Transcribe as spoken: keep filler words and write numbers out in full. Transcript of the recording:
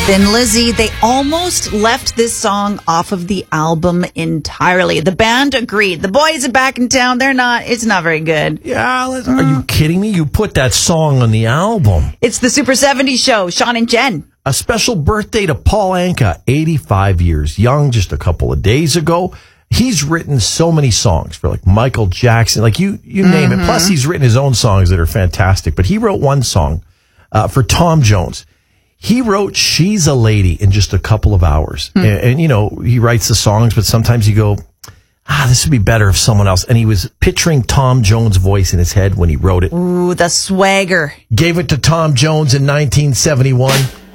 Thin Lizzy, they almost left this song off of the album entirely. The band agreed. The boys are back in town. They're not. It's not very good. Yeah, let's, are you kidding me? You put that song on the album. It's the Super seventies show, Sean and Jen. A special birthday to Paul Anka, eighty-five years young, just a couple of days ago. He's written so many songs for like Michael Jackson, like you, you name mm-hmm. it. Plus, he's written his own songs that are fantastic. But he wrote one song uh, for Tom Jones. He wrote She's a Lady in just a couple of hours. Mm. And, and, you know, he writes the songs, but sometimes you go, ah, this would be better if someone else. And he was picturing Tom Jones' voice in his head when he wrote it. Ooh, the swagger. Gave it to Tom Jones in nineteen seventy-one.